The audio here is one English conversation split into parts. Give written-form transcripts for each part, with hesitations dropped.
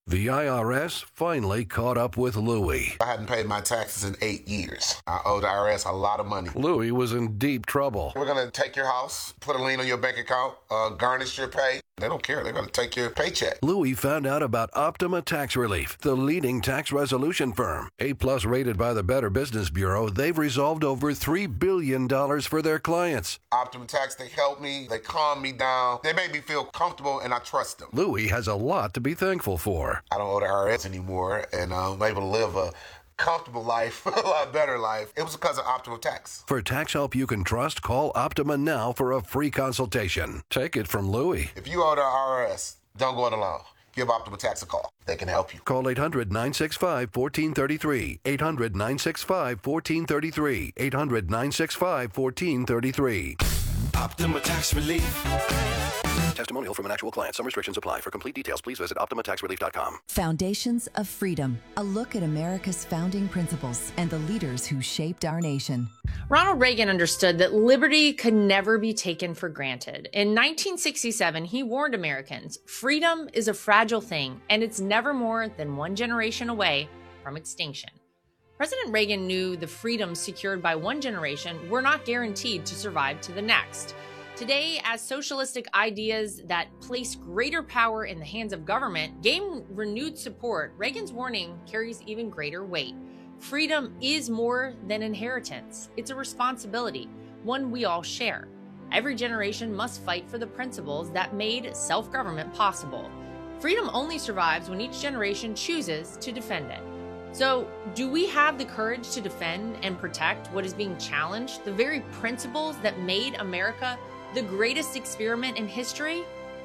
The IRS finally caught up with Louie. I hadn't paid my taxes in 8 years. I owe the IRS a lot of money. Louie was in deep trouble. We're going to take your house, put a lien on your bank account, garnish your pay. They don't care. They're going to take your paycheck. Louie found out about Optima Tax Relief, the leading tax resolution firm. A-plus rated by the Better Business Bureau, they've resolved over $3 billion for their clients. Optima Tax, they help me. They calm me down. They make me feel comfortable, and I trust them. Louie has a lot to be thankful for. I don't owe the IRS anymore, and I'm able to live a comfortable life, a lot better life. It was because of Optima Tax. For tax help you can trust, call Optima now for a free consultation. Take it from Louie. If you owe the IRS, don't go it alone. Give Optima Tax a call. They can help you. Call 800-965-1433. 800-965-1433. 800-965-1433. Optima Tax Relief. Testimonial from an actual client. Some restrictions apply. For complete details, please visit OptimaTaxRelief.com. Foundations of Freedom. A look at America's founding principles and the leaders who shaped our nation. Ronald Reagan understood that liberty could never be taken for granted. In 1967, he warned Americans, freedom is a fragile thing, and it's never more than one generation away from extinction. President Reagan knew the freedoms secured by one generation were not guaranteed to survive to the next. Today, as socialistic ideas that place greater power in the hands of government gain renewed support, Reagan's warning carries even greater weight. Freedom is more than inheritance. It's a responsibility, one we all share. Every generation must fight for the principles that made self-government possible. Freedom only survives when each generation chooses to defend it. So, do we have the courage to defend and protect what is being challenged, the very principles that made America the greatest experiment in history?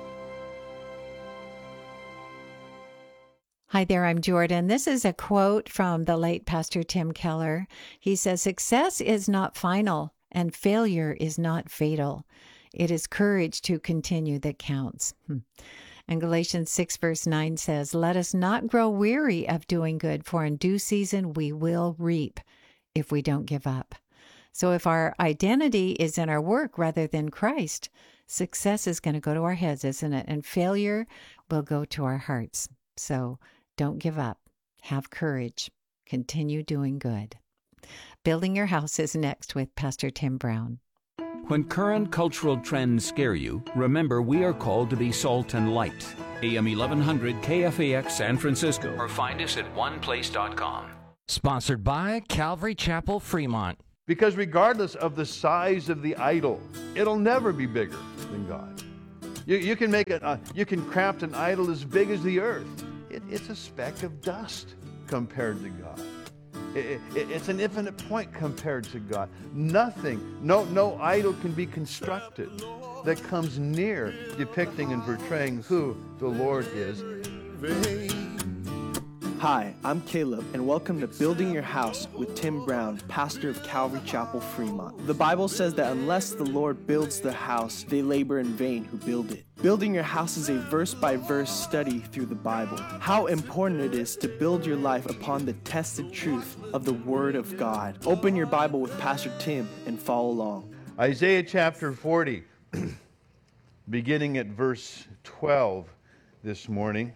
Hi there, I'm Jordan. This is a quote from the late Pastor Tim Keller. He says, "Success is not final and failure is not fatal. It is courage to continue that counts." And Galatians 6 verse 9 says, "Let us not grow weary of doing good, for in due season we will reap if we don't give up." So if our identity is in our work rather than Christ, success is going to go to our heads, isn't it? And failure will go to our hearts. So don't give up. Have courage. Continue doing good. Building Your House is next with Pastor Tim Brown. When current cultural trends scare you, remember we are called to be salt and light. AM 1100 KFAX San Francisco. Or find us at oneplace.com. Sponsored by Calvary Chapel, Fremont. Because regardless of the size of the idol, it'll never be bigger than God. You can make you can craft an idol as big as the earth. It's a speck of dust compared to God. It's an infinite point compared to God. Nothing, no idol can be constructed that comes near depicting and portraying who the Lord is. Hi, I'm Caleb, and welcome to Building Your House with Tim Brown, pastor of Calvary Chapel, Fremont. The Bible says that unless the Lord builds the house, they labor in vain who build it. Building Your House is a verse-by-verse study through the Bible. How important it is to build your life upon the tested truth of the Word of God. Open your Bible with Pastor Tim and follow along. Isaiah chapter 40, beginning at verse 12 this morning.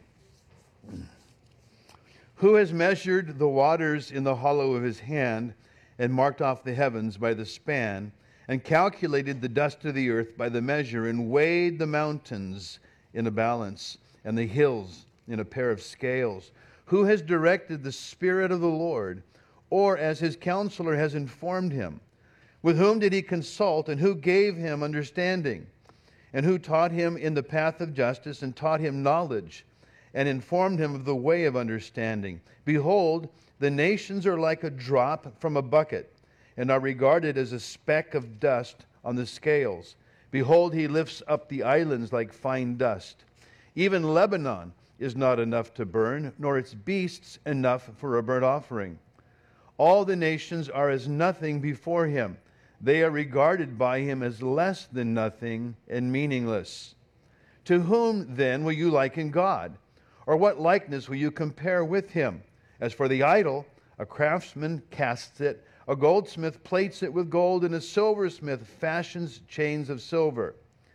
Who has measured the waters in the hollow of his hand, and marked off the heavens by the span, and calculated the dust of the earth by the measure, and weighed the mountains in a balance, and the hills in a pair of scales? Who has directed the Spirit of the Lord, or as his counselor has informed him? With whom did he consult, and who gave him understanding? And who taught him in the path of justice, and taught him knowledge, and informed him of the way of understanding? Behold, the nations are like a drop from a bucket, and are regarded as a speck of dust on the scales. Behold, he lifts up the islands like fine dust. Even Lebanon is not enough to burn, nor its beasts enough for a burnt offering. All the nations are as nothing before him. They are regarded by him as less than nothing and meaningless. To whom then will you liken God? Or what likeness will you compare with him? As for the idol, a craftsman casts it, a goldsmith plates it with gold, and a silversmith fashions chains of silver.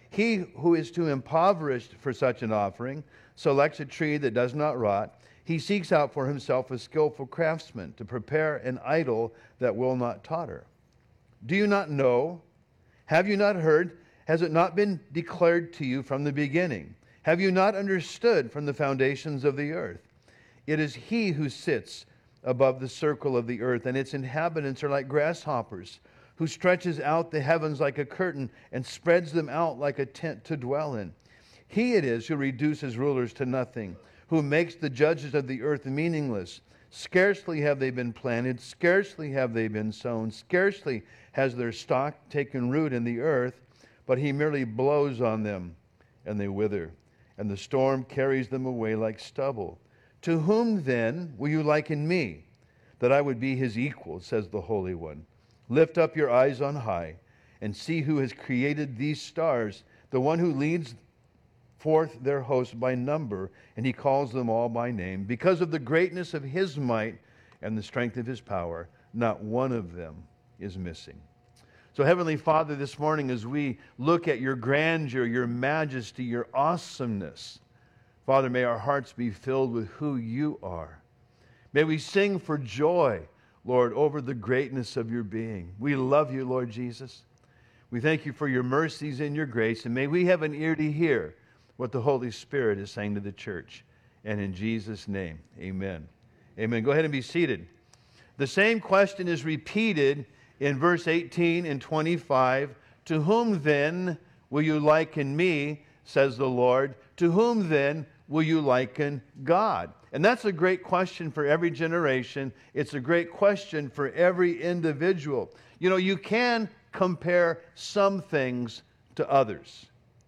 He who is too impoverished for such an offering selects a tree that does not rot. He seeks out for himself a skillful craftsman to prepare an idol that will not totter. Do you not know? Have you not heard? Has it not been declared to you from the beginning? Have you not understood from the foundations of the earth? It is he who sits above the circle of the earth, and its inhabitants are like grasshoppers, who stretches out the heavens like a curtain and spreads them out like a tent to dwell in. He it is who reduces rulers to nothing, who makes the judges of the earth meaningless. Scarcely have they been planted, scarcely have they been sown, scarcely has their stock taken root in the earth, but he merely blows on them, and they wither, and the storm carries them away like stubble. To whom then will you liken me, that I would be his equal, says the Holy One? Lift up your eyes on high, and see who has created these stars, the one who leads forth their hosts by number, and he calls them all by name. Because of the greatness of his might and the strength of his power, not one of them is missing. So, Heavenly Father, this morning as we look at your grandeur, your majesty, your awesomeness, Father, may our hearts be filled with who you are. May we sing for joy, Lord, over the greatness of your being. We love you, Lord Jesus. We thank you for your mercies and your grace, and may we have an ear to hear what the Holy Spirit is saying to the church. And in Jesus' name, amen. Amen. Go ahead and be seated. The same question is repeated in verse 18 and 25. To whom then will you liken me, says the Lord? To whom then will you liken God? And that's a great question for every generation. It's a great question for every individual. You know, you can compare some things to others.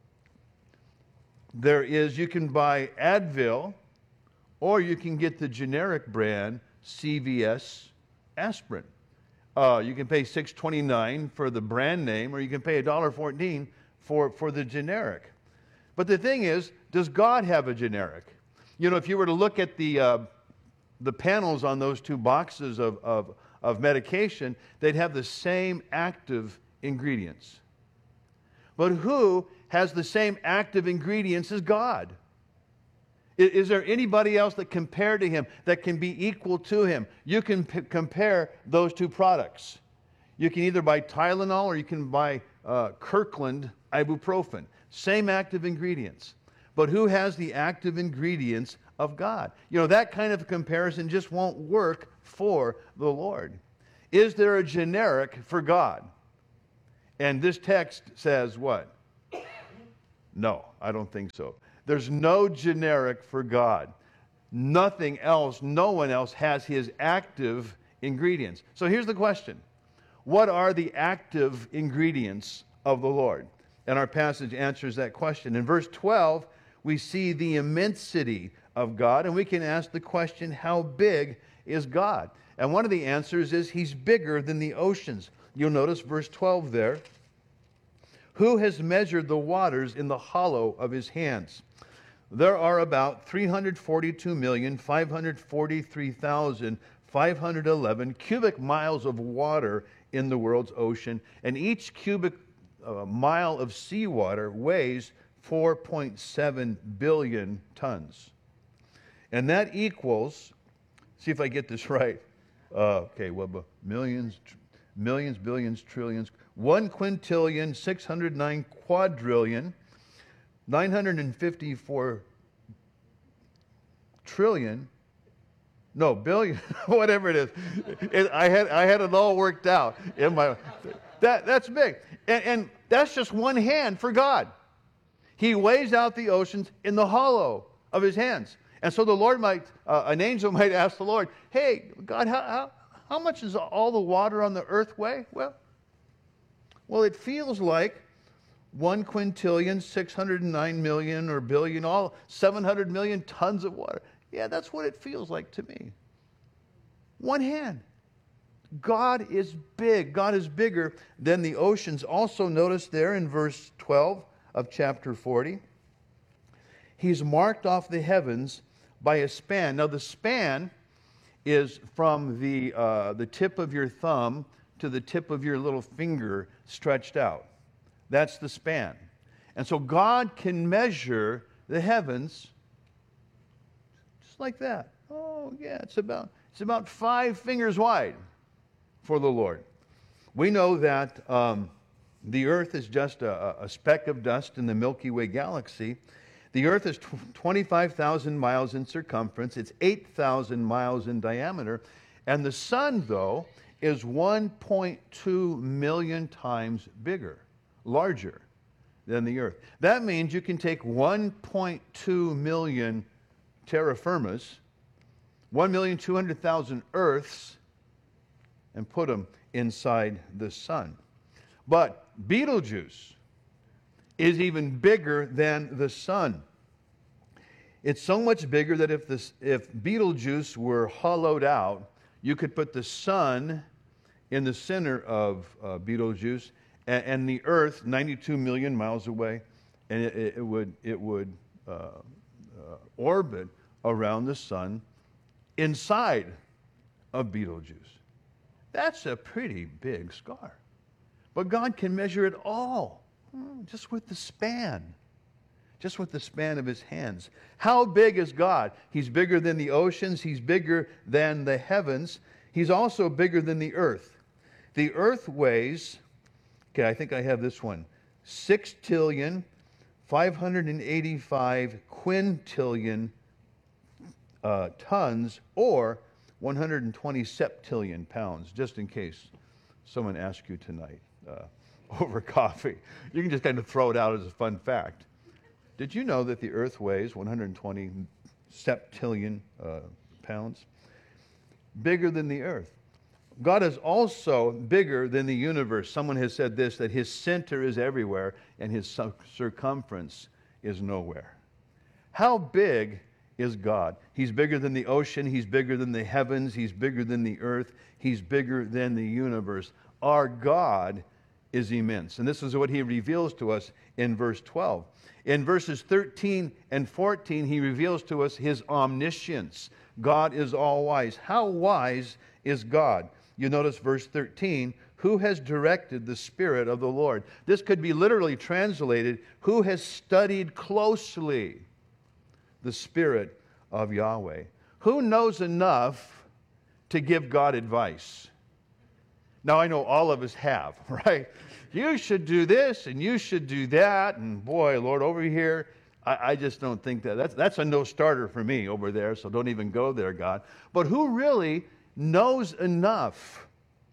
You can buy Advil, or you can get the generic brand CVS aspirin. You can pay $6.29 for the brand name, or you can pay $1.14 for the generic. But the thing is, does God have a generic? You know, if you were to look at the panels on those two boxes of medication, they'd have the same active ingredients. But who has the same active ingredients as God? Is there anybody else that compare to him, that can be equal to him? You can compare those two products. You can either buy Tylenol or you can buy Kirkland ibuprofen. Same active ingredients. But who has the active ingredients of God? You know, that kind of comparison just won't work for the Lord. Is there a generic for God? And this text says what? No, I don't think so. There's no generic for God. Nothing else, no one else has his active ingredients. So here's the question. What are the active ingredients of the Lord? And our passage answers that question. In verse 12, we see the immensity of God, and we can ask the question, how big is God? And one of the answers is he's bigger than the oceans. You'll notice verse 12 there. Who has measured the waters in the hollow of his hands? There are about 342,543,511 cubic miles of water in the world's ocean, and each cubic mile of seawater weighs 4.7 billion tons. And that equals, see if I get this right, millions, billions, trillions, 1 quintillion, 609 quadrillion, 954 trillion, no, billion, whatever it is. I had it all worked out in my. That's big, and that's just one hand for God. He weighs out the oceans in the hollow of his hands, and so the Lord an angel might ask the Lord, "Hey, God, how much does all the water on the earth weigh?" Well, it feels like 1 quintillion, 609 million or billion, all 700 million tons of water. Yeah, that's what it feels like to me. One hand. God is big. God is bigger than the oceans. Also notice there in verse 12 of chapter 40, he's marked off the heavens by a span. Now the span is from the tip of your thumb to the tip of your little finger stretched out. That's the span. And so God can measure the heavens just like that. Oh, yeah, it's about 5 fingers wide for the Lord. We know that the earth is just a speck of dust in the Milky Way galaxy. The earth is 25,000 miles in circumference. It's 8,000 miles in diameter. And the sun, though, is 1.2 million times bigger, larger than the earth. That means you can take 1.2 million terra firmas, 1,200,000 earths, and put them inside the sun. But Betelgeuse is even bigger than the sun. It's so much bigger that if Betelgeuse were hollowed out, you could put the sun in the center of Betelgeuse and the earth 92 million miles away, and it would orbit around the sun inside of Betelgeuse. That's a pretty big scar. But God can measure it all, just with the span. Just with the span of his hands. How big is God? He's bigger than the oceans. He's bigger than the heavens. He's also bigger than the earth. The earth weighs, okay, I think I have this one, 6,585 quintillion tons, or 120 septillion pounds, just in case someone asks you tonight over coffee. You can just kind of throw it out as a fun fact. Did you know that the earth weighs 120 septillion pounds? Bigger than the earth. God is also bigger than the universe. Someone has said this, that his center is everywhere and his circumference is nowhere. How big is God? He's bigger than the ocean. He's bigger than the heavens. He's bigger than the earth. He's bigger than the universe. Our God is immense. And this is what he reveals to us in verse 12. In verses 13 and 14, he reveals to us his omniscience. God is all wise. How wise is God? You notice verse 13, who has directed the Spirit of the Lord? This could be literally translated, who has studied closely the Spirit of Yahweh? Who knows enough to give God advice? Now, I know all of us have, right? You should do this and you should do that. And boy, Lord, over here, I just don't think that's a no-starter for me over there, so don't even go there, God. But who really knows enough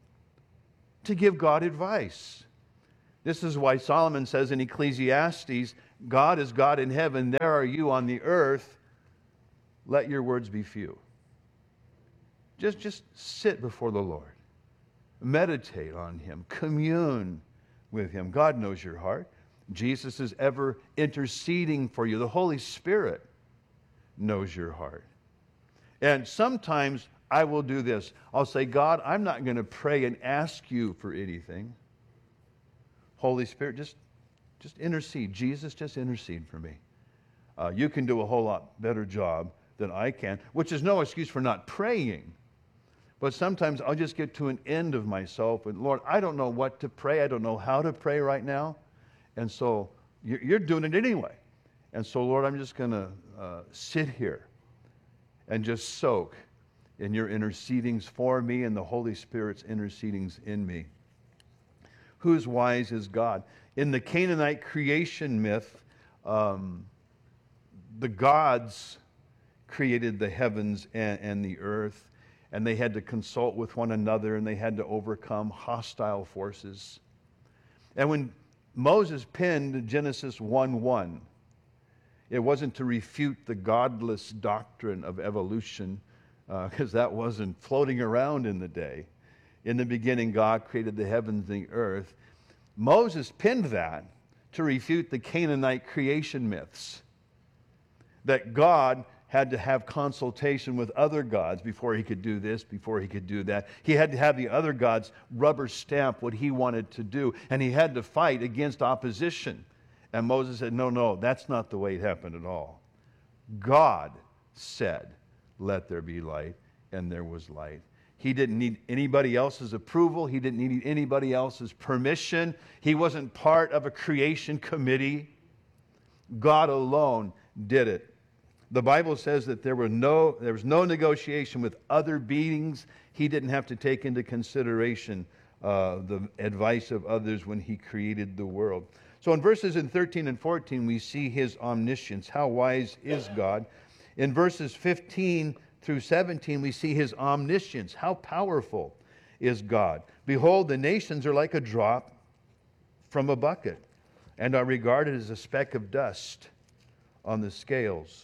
to give God advice? This is why Solomon says in Ecclesiastes, God is God in heaven, there are you on the earth. Let your words be few. Just sit before the Lord. Meditate on him. Commune with him. God knows your heart. Jesus is ever interceding for you. The Holy Spirit knows your heart. And sometimes I will do this. I'll say, God, I'm not going to pray and ask you for anything. Holy Spirit, just intercede. Jesus, just intercede for me. You can do a whole lot better job than I can, which is no excuse for not praying. But sometimes I'll just get to an end of myself, and Lord, I don't know what to pray. I don't know how to pray right now. And so you're doing it anyway. And so, Lord, I'm just going to sit here and just soak in your intercedings for me and the Holy Spirit's intercedings in me. Who's wise is God? In the Canaanite creation myth, the gods created the heavens and the earth, and they had to consult with one another, and they had to overcome hostile forces. And when Moses penned Genesis 1:1, it wasn't to refute the godless doctrine of evolution, because that wasn't floating around in the day. In the beginning, God created the heavens and the earth. Moses penned that to refute the Canaanite creation myths, that God had to have consultation with other gods before he could do this, before he could do that. He had to have the other gods rubber stamp what he wanted to do, and he had to fight against opposition. And Moses said, no, that's not the way it happened at all. God said, let there be light, and there was light. He didn't need anybody else's approval. He didn't need anybody else's permission. He wasn't part of a creation committee. God alone did it. The Bible says that there was no negotiation with other beings. He didn't have to take into consideration the advice of others when he created the world. So in verses 13 and 14, we see his omniscience. How wise is God? In verses 15 through 17, we see his omniscience. How powerful is God? Behold, the nations are like a drop from a bucket and are regarded as a speck of dust on the scales.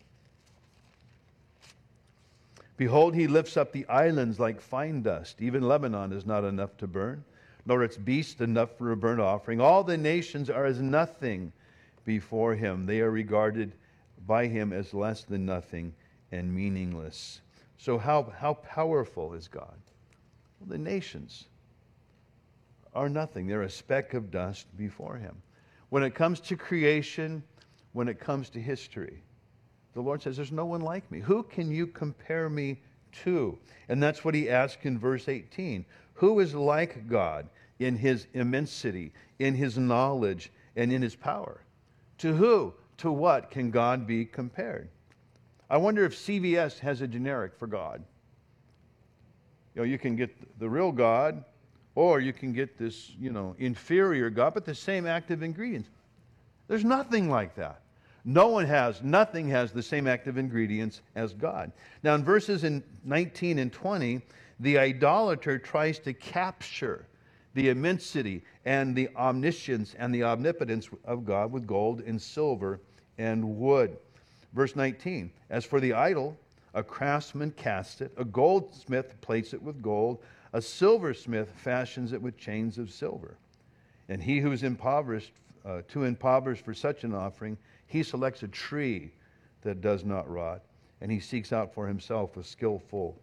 Behold, he lifts up the islands like fine dust. Even Lebanon is not enough to burn, nor its beasts enough for a burnt offering. All the nations are as nothing before him. They are regarded by him as less than nothing and meaningless. So how powerful is God? Well, the nations are nothing. They're a speck of dust before him. When it comes to creation, when it comes to history, the Lord says, there's no one like me. Who can you compare me to? And that's what he asks in verse 18. Who is like God in his immensity, in his knowledge, and in his power? To who, to what can God be compared? I wonder if CVS has a generic for God. You know, you can get the real God, or you can get this, inferior God, but the same active ingredients. There's nothing like that. Nothing has the same active ingredients as God. Now in verses 19 and 20, the idolater tries to capture the immensity and the omniscience and the omnipotence of God with gold and silver and wood. Verse 19, as for the idol, a craftsman casts it, a goldsmith plates it with gold, a silversmith fashions it with chains of silver. And he who is impoverished, too impoverished for such an offering, he selects a tree that does not rot, and he seeks out for himself a skillful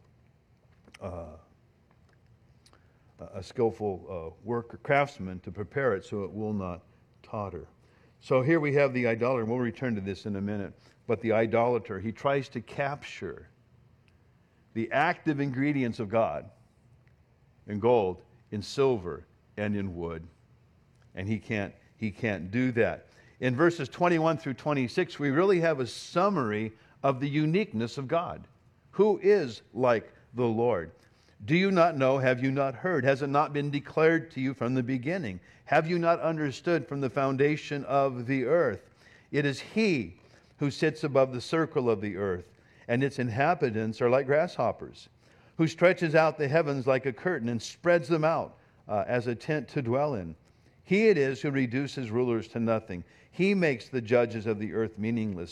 worker, craftsman, to prepare it so it will not totter. So here we have the idolater, and we'll return to this in a minute. But the idolater, he tries to capture the active ingredients of God in gold, in silver, and in wood. And he can't do that. In verses 21 through 26, we really have a summary of the uniqueness of God. Who is like the Lord? Do you not know? Have you not heard? Has it not been declared to you from the beginning? Have you not understood from the foundation of the earth? It is he who sits above the circle of the earth, and its inhabitants are like grasshoppers, who stretches out the heavens like a curtain and spreads them out as a tent to dwell in. He it is who reduces rulers to nothing. He makes the judges of the earth meaningless.